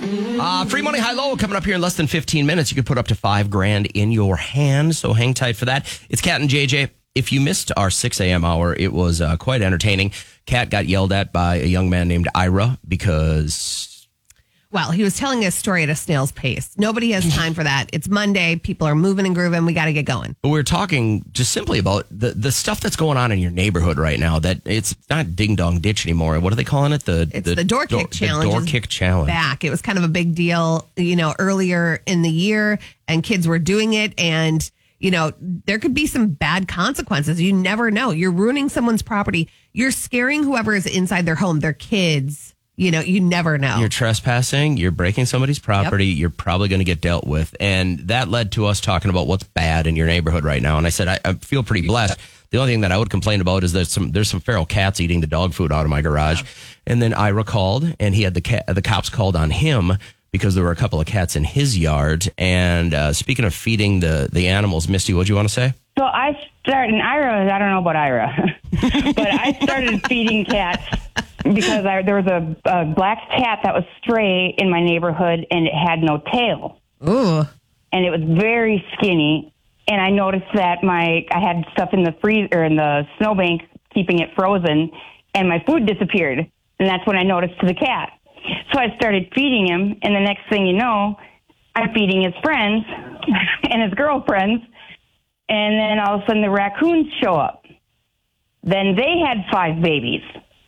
Free money high-low coming up here in less than 15 minutes. You could put up to $5,000 in your hand, so hang tight for that. It's Kat and JJ. If you missed our 6 a.m. hour, it was quite entertaining. Kat got yelled at by a young man named Ira because... Well, he was telling a story at a snail's pace. Nobody has time for that. It's Monday. People are moving and grooving. We got to get going. But we're talking just simply about the stuff that's going on in your neighborhood right now. That it's not ding dong ditch anymore. What are they calling it? It's the door kick challenge. The door kick challenge. Back. It was kind of a big deal, earlier in the year, and kids were doing it. And, there could be some bad consequences. You never know. You're ruining someone's property. You're scaring whoever is inside their home, their kids. You never know. You're trespassing. You're breaking somebody's property. Yep. You're probably going to get dealt with. And that led to us talking about what's bad in your neighborhood right now. And I said, I feel pretty blessed. The only thing that I would complain about is there's some feral cats eating the dog food out of my garage. Yeah. And then Ira called, and he had the cops called on him because there were a couple of cats in his yard. And speaking of feeding the animals, Misty, what do you want to say? So I started, and Ira, I don't know about Ira, but I started feeding cats because there was a black cat that was stray in my neighborhood, and it had no tail. Ooh. And it was very skinny. And I noticed that I had stuff in the freezer, in the snowbank, keeping it frozen, and my food disappeared. And that's when I noticed the cat. So I started feeding him, and the next thing you know, I'm feeding his friends and his girlfriends. And then all of a sudden the raccoons show up. Then they had 5 babies.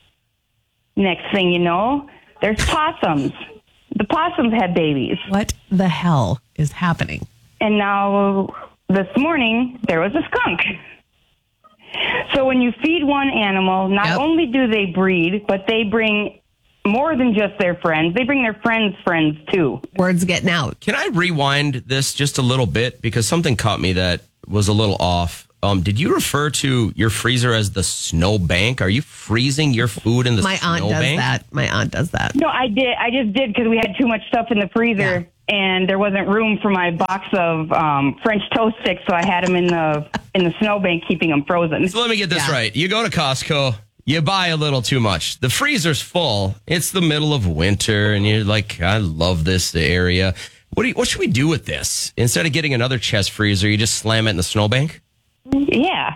Next thing you know, there's possums. The possums had babies. What the hell is happening? And now this morning there was a skunk. So when you feed one animal, not only do they breed, but they bring more than just their friends. They bring their friends' friends too. Word's getting out. Can I rewind this just a little bit? Because something caught me that was a little off. Did you refer to your freezer as the snow bank? Are you freezing your food in the snow bank? My aunt does that. No, I did. I just did because we had too much stuff in the freezer, and there wasn't room for my box of French toast sticks, so I had them in the snow bank, keeping them frozen. So let me get this right. You go to Costco, you buy a little too much. The freezer's full. It's the middle of winter, and you're like, I love this area. What should we do with this? Instead of getting another chest freezer, you just slam it in the snowbank? Yeah.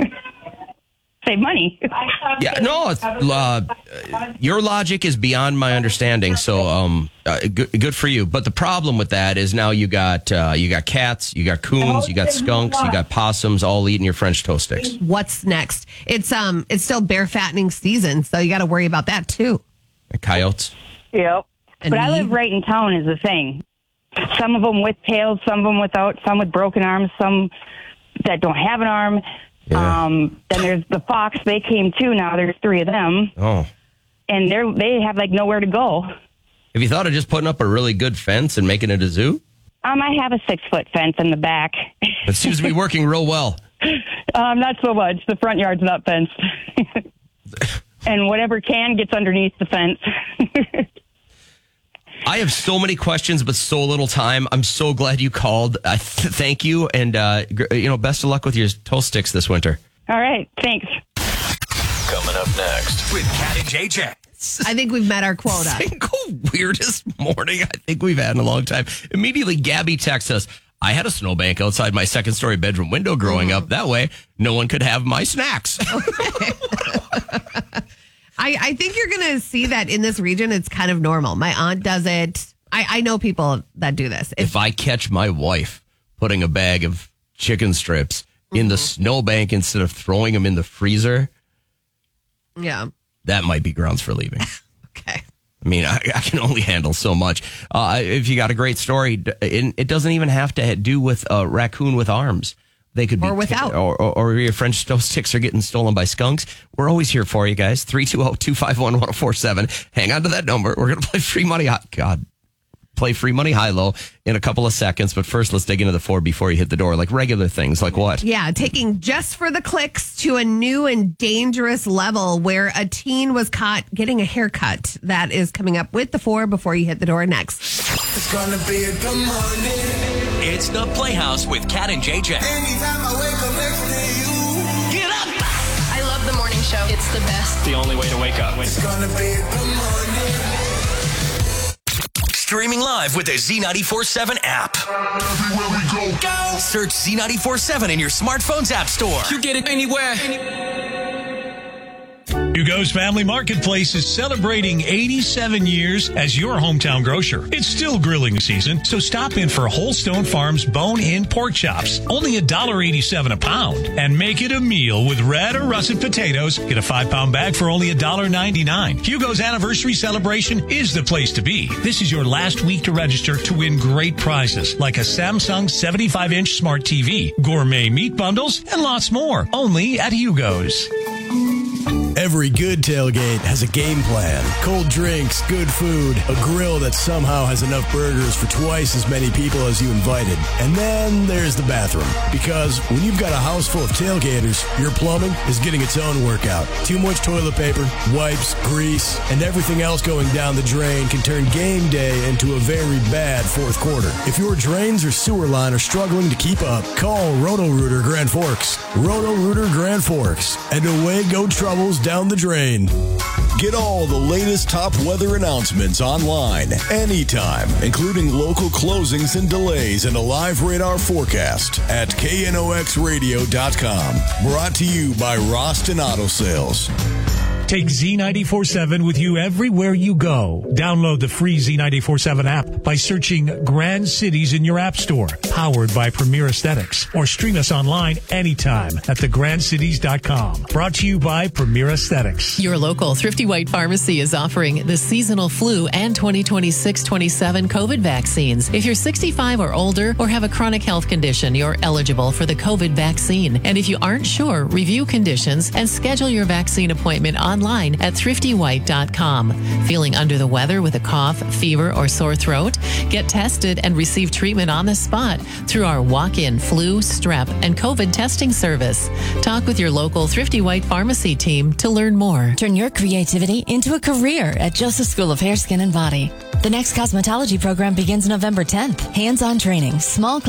Save money. Yeah, no, your logic is beyond my understanding, so good for you. But the problem with that is now you got cats, you got coons, you got skunks, you got possums all eating your French toast sticks. What's next? It's still bear fattening season, so you got to worry about that too. And coyotes. Yep. But I live right in town is the thing. Some of them with tails, some of them without, some with broken arms, some that don't have an arm. Yeah. Then there's the fox. They came too now. There's 3 of them. Oh. And they have like nowhere to go. Have you thought of just putting up a really good fence and making it a zoo? I have a 6-foot fence in the back. It seems to be working real well. Not so much. The front yard's not fenced. And whatever can gets underneath the fence. I have so many questions, but so little time. I'm so glad you called. Thank you. And, best of luck with your toast sticks this winter. All right. Thanks. Coming up next with Kat and JJ. I think we've met our quota. Single weirdest morning I think we've had in a long time. Immediately, Gabby texts us, I had a snowbank outside my second-story bedroom window growing up. That way, no one could have my snacks. Okay. I think you're going to see that in this region. It's kind of normal. My aunt does it. I know people that do this. If I catch my wife putting a bag of chicken strips in the snowbank instead of throwing them in the freezer, that might be grounds for leaving. Okay. I mean, I can only handle so much. If you got a great story, it doesn't even have to do with a raccoon with arms. They could be without. Or your French toast sticks are getting stolen by skunks. We're always here for you guys. 320-251-1047. Hang on to that number. We're going to play free money. Play free money high-low in a couple of seconds. But first, let's dig into the 4 before you hit the door. Like regular things. Like what? Yeah, taking just for the clicks to a new and dangerous level where a teen was caught getting a haircut. That is coming up with the 4 before you hit the door next. It's gonna be a good morning. It's the Playhouse with Kat and JJ. Anytime I wake up next to you. Get up! I love the morning show. It's the best. The only way to wake up. It's gonna be a good morning. streaming live with the Z94.7 app. Everywhere we go. Search Z94.7 in your smartphone's app store. You get it anywhere. Hugo's Family Marketplace is celebrating 87 years as your hometown grocer. It's still grilling season, so stop in for Holstone Farms bone-in pork chops, only $1.87 a pound, and make it a meal with red or russet potatoes. Get a 5-pound bag for only $1.99. Hugo's anniversary celebration is the place to be. This is your last week to register to win great prizes like a Samsung 75-inch smart TV, gourmet meat bundles, and lots more. Only at Hugo's. Every good tailgate has a game plan. Cold drinks, good food, a grill that somehow has enough burgers for twice as many people as you invited. And then there's the bathroom. Because when you've got a house full of tailgaters, your plumbing is getting its own workout. Too much toilet paper, wipes, grease, and everything else going down the drain can turn game day into a very bad fourth quarter. If your drains or sewer line are struggling to keep up, call Roto-Rooter Grand Forks. Roto-Rooter Grand Forks. And away go troubles down the drain. Get all the latest top weather announcements online, anytime, including local closings and delays and a live radar forecast at knoxradio.com. Brought to you by Roston Auto Sales. Take Z94.7 with you everywhere you go. Download the free Z94.7 app by searching Grand Cities in your app store, powered by Premier Aesthetics, or stream us online anytime at thegrandcities.com. Brought to you by Premier Aesthetics. Your local Thrifty White Pharmacy is offering the seasonal flu and 2026-27 COVID vaccines. If you're 65 or older or have a chronic health condition, you're eligible for the COVID vaccine. And if you aren't sure, review conditions and schedule your vaccine appointment online at thriftywhite.com. Feeling under the weather with a cough, fever, or sore throat? Get tested and receive treatment on the spot through our walk-in flu, strep, and COVID testing service. Talk with your local Thrifty White Pharmacy team to learn more. Turn your creativity into a career at Joseph School of Hair, Skin, and Body. The next cosmetology program begins November 10th. Hands-on training, small